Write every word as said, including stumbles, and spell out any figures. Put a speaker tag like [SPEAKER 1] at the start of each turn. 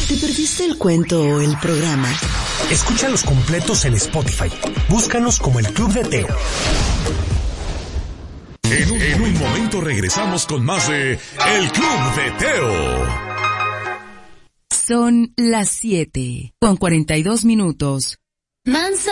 [SPEAKER 1] ¿Te perdiste el cuento o el programa?
[SPEAKER 2] Escúchalos completos en Spotify. Búscanos como El Club de Teo.
[SPEAKER 3] En un, en un momento regresamos con más de El Club de Teo.
[SPEAKER 4] Son las siete con cuarenta y dos minutos.
[SPEAKER 5] Mansa.